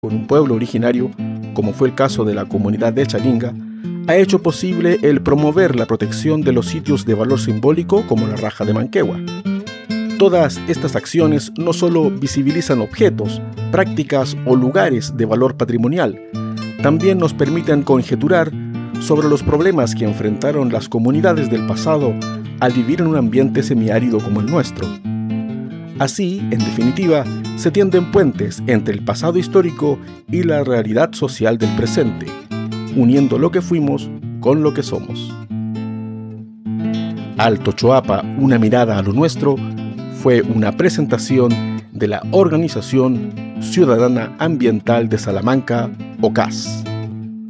con un pueblo originario, como fue el caso de la comunidad de Chalinga, ha hecho posible el promover la protección de los sitios de valor simbólico como la Raja de Manquehue. Todas estas acciones no solo visibilizan objetos, prácticas o lugares de valor patrimonial, también nos permiten conjeturar sobre los problemas que enfrentaron las comunidades del pasado al vivir en un ambiente semiárido como el nuestro. Así, en definitiva, se tienden puentes entre el pasado histórico y la realidad social del presente, uniendo lo que fuimos con lo que somos. Alto Choapa, una mirada a lo nuestro, fue una presentación de la Organización Ciudadana Ambiental de Salamanca, OCAS.